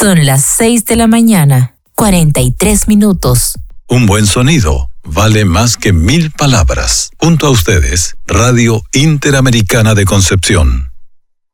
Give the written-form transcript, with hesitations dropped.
Son las 6 de la mañana, 43 minutos. Un buen sonido vale más que 1000 palabras. Junto a ustedes, Radio Interamericana de Concepción.